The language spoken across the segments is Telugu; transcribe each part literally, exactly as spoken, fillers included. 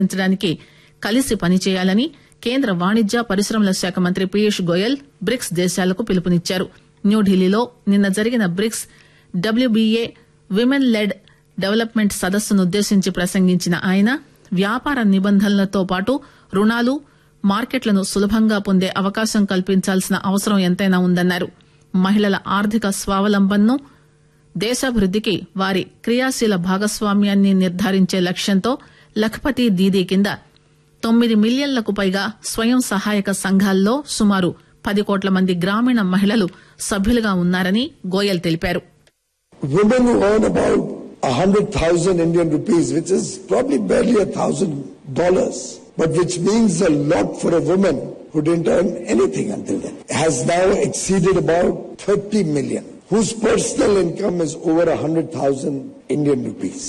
పెంచడానికి కలిసి పనిచేయాలని కేంద్ర వాణిజ్య పరిశ్రమల శాఖ మంత్రి పీయూష్ గోయల్ బ్రిక్స్ దేశాలకు పిలుపునిచ్చారు. న్యూఢిల్లీలో నిన్న జరిగిన bricks WBA women led development సదస్సునుద్దేశించి ప్రసంగించిన ఆయన వ్యాపార నిబంధనలతో పాటు రుణాలు, మార్కెట్లను సులభంగా పొందే అవకాశం కల్పించాల్సిన అవసరం ఎంతైనా ఉందన్నారు. మహిళల ఆర్థిక స్వావలంబనను, దేశాభివృద్దికి వారి క్రియాశీల భాగస్వామ్యాన్ని నిర్ధారించే లక్ష్యంతో లఖపతి దీదీ కింద తొమ్మిది మిలియన్లకు పైగా స్వయం సహాయక సంఘాల్లో సుమారు పది కోట్ల మంది గ్రామీణ మహిళలు సభ్యులుగా ఉన్నారని గోయల్ తెలిపారు. Women who earn about a hundred thousand Indian rupees, which is probably barely a thousand dollars, but which means a lot for a woman who didn't earn anything until then, has now exceeded about thirty million, whose personal income is over a hundred thousand Indian rupees.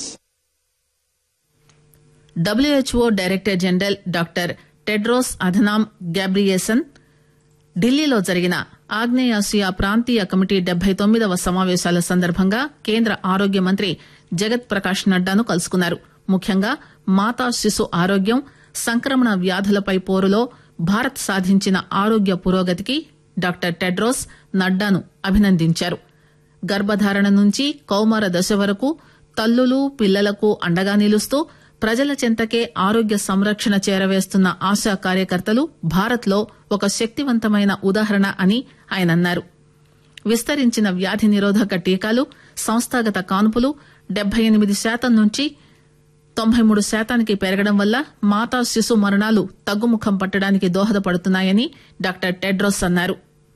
WHO director general doctor Tedros Adhanom గ్యాబ్రియేసన్ ఢిల్లీలో జరిగిన ఆగ్నేయాసియా ప్రాంతీయ కమిటీ డెబ్బై తొమ్మిదవ సమావేశాల సందర్భంగా కేంద్ర ఆరోగ్య మంత్రి జగత్ ప్రకాష్ నడ్డాను కలుసుకున్నారు. ముఖ్యంగా మాతా శిశు ఆరోగ్యం, సంక్రమణ వ్యాధులపై పోరులో భారత్ సాధించిన ఆరోగ్య పురోగతికి డాక్టర్ టెడ్రోస్ నడ్డాను అభినందించారు. గర్భధారణ నుంచి కౌమార దశ వరకు తల్లులు, పిల్లలకు అండగా నిలుస్తూ ప్రజల చెంతకే ఆరోగ్య సంరక్షణ చేరవేస్తున్న ఆశా కార్యకర్తలు భారత్ లో ఒక శక్తివంతమైన ఉదాహరణ అని ఆయన అన్నారు. విస్తరించిన వ్యాధి నిరోధక టీకాలు, సంస్థాగత కాన్పులు డెబ్బై ఎనిమిది శాతం నుంచి తొంభై మూడు శాతానికి పెరగడం వల్ల మాతా శిశు మరణాలు తగ్గుముఖం పట్టడానికి దోహదపడుతున్నాయని డాక్టర్ టెడ్రోస్ అన్నారు.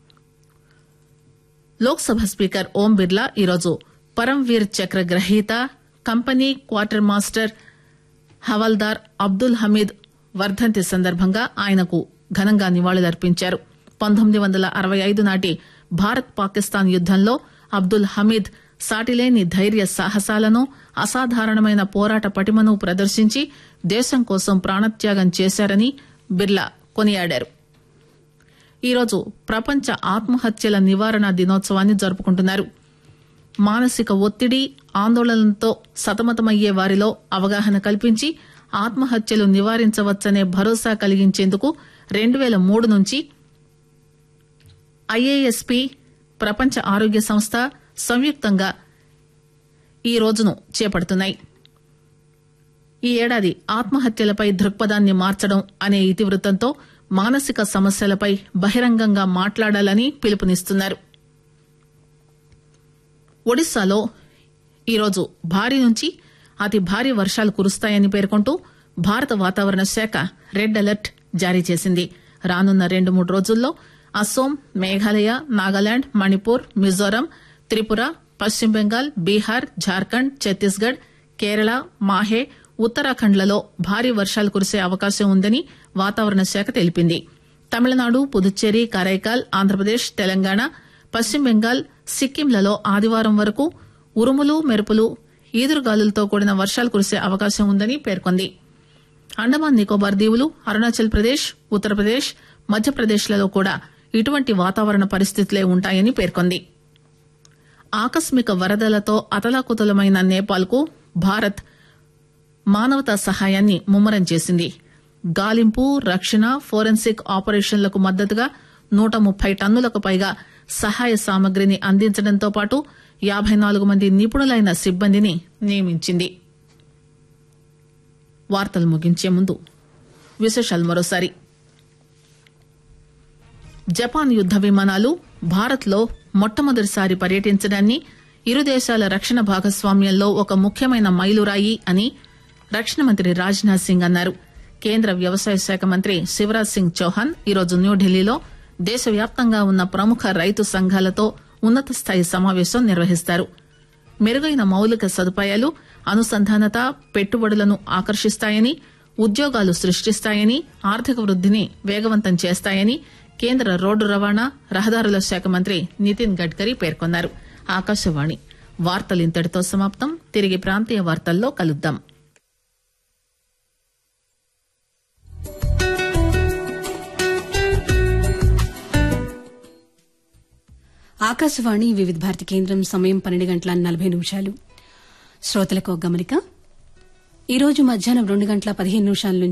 లోక్సభ స్పీకర్ ఓం బిర్లా ఈరోజు పరమ్వీర్ చక్ర గ్రహీత, company quarter master havildar Abdul Hamid వర్ధంతి సందర్భంగా ఆయనకు ఘనంగా నివాళులర్పించారు. పంతొమ్మిది వందల అరవై ఐదు నాటి భారత్ పాకిస్తాన్ యుద్దంలో అబ్దుల్ హమీద్ సాటిలేని ధైర్య సాహసాలను, అసాధారణమైన పోరాట పటిమను ప్రదర్శించి దేశం కోసం ప్రాణత్యాగం చేశారని బిర్లా కొనియాడారు. ఈరోజు ప్రపంచ ఆత్మహత్యల నివారణ దినోత్సవాన్ని జరుపుకుంటున్నారు. మానసిక ఒత్తిడి, ఆందోళనలతో సతమతమయ్యే వారిలో అవగాహన కల్పించి ఆత్మహత్యలు నివారించవచ్చనే భరోసా కలిగించేందుకు రెండు పేల మూడు నుంచి ఐఏఎస్పీ, ప్రపంచ ఆరోగ్య సంస్థ సంయుక్తంగా ఈ రోజును చేపడుతున్నాయి. ఈ ఏడాది ఆత్మహత్యలపై దృక్పథాన్ని మార్చడం అనే ఇతివృత్తంతో మానసిక సమస్యలపై బహిరంగంగా మాట్లాడాలని పిలుపునిస్తున్నారు. ఒడిశాలో ఈరోజు భారీ నుంచి అతి భారీ వర్షాలు కురుస్తాయని పేర్కొంటూ భారత వాతావరణ శాఖ రెడ్ అలర్ట్ జారీ చేసింది. రానున్న రెండు మూడు రోజుల్లో అస్సోం, మేఘాలయ, నాగాలాండ్, మణిపూర్, మిజోరం, త్రిపుర, పశ్చిమ బెంగాల్, బీహార్, జార్ఖండ్, ఛత్తీస్గఢ్, కేరళ, మాహే, ఉత్తరాఖండ్లలో భారీ వర్షాలు కురిసే అవకాశం ఉందని వాతావరణ శాఖ తెలిపింది. తమిళనాడు, పుదుచ్చేరి, కరైకాల్, ఆంధ్రప్రదేశ్, తెలంగాణ, పశ్చిమ బెంగాల్, సిక్కింలలో ఆదివారం వరకు ఉరుములు, మెరుపులు, ఈదురుగాలులతో కూడిన వర్షాలు కురిసే అవకాశం ఉందని పేర్కొంది. అండమాన్ నికోబార్ దీవులు, అరుణాచల్ ప్రదేశ్, ఉత్తరప్రదేశ్, మధ్యప్రదేశ్లలో కూడా ఇటువంటి వాతావరణ పరిస్థితులే ఉంటాయని పేర్కొంది. ఆకస్మిక వరదలతో అతలాకుతలమైన నేపాల్కు భారత్ మానవతా సహాయాన్ని ముమ్మరం చేసింది. గాలింపు, రక్షణ, ఫోరెన్సిక్ ఆపరేషన్లకు మద్దతుగా నూట ముప్పై టన్నులకు పైగా సహాయ సామగ్రిని అందించడంతో పాటు యాబై నాలుగు మంది నిపుణులైన సిబ్బందిని నియమించింది. వార్తలు ముగించే ముందు విశేషాలు మరోసారి. జపాన్ యుద్ద విమానాలు భారత్ లో మొట్టమొదటిసారి పర్యటించడాన్ని ఇరు దేశాల రక్షణ భాగస్వామ్యంలో ఒక ముఖ్యమైన మైలురాయి అని రక్షణ మంత్రి రాజ్ నాథ్ సింగ్ అన్నారు. కేంద్ర వ్యవసాయ శాఖ మంత్రి శివరాజ్ సింగ్ చౌహాన్ ఈరోజు న్యూఢిల్లీలో దేశవ్యాప్తంగా ఉన్న ప్రముఖ రైతు సంఘాలతో ఉన్నత స్థాయి సమావేశం నిర్వహిస్తారు. మెరుగైన మౌలిక సదుపాయాలు, అనుసంధానత పెట్టుబడులను ఆకర్షిస్తాయని, ఉద్యోగాలు సృష్టిస్తాయని, ఆర్థిక వృద్దిని వేగవంతం చేస్తాయని కేంద్ర రోడ్డు రవాణా, రహదారుల శాఖ మంత్రి నితిన్ గడ్కరీ పేర్కొన్నారు. ఆకాశవాణి వార్తలు ఇంతటితో సమాప్తం. తిరిగి ప్రాంతీయ వార్తల్లో కలుద్దాం. ఆకాశవాణి వివిధ భారతి కేంద్రం సమయం పన్నెండు గంటల నలభై నిమిషాలు. శ్రోతలకు గమనిక. ఈరోజు మధ్యాహ్నం రెండు గంటల పదిహేను నిమిషాల నుంచి